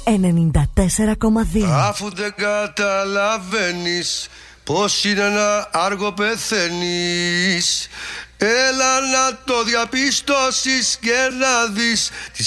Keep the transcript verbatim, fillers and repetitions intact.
ενενήντα τέσσερα κόμμα δύο. Αφού δεν καταλαβαίνεις πως είναι να άργο πεθαίνεις, έλα να το διαπιστώσεις και να δεις τις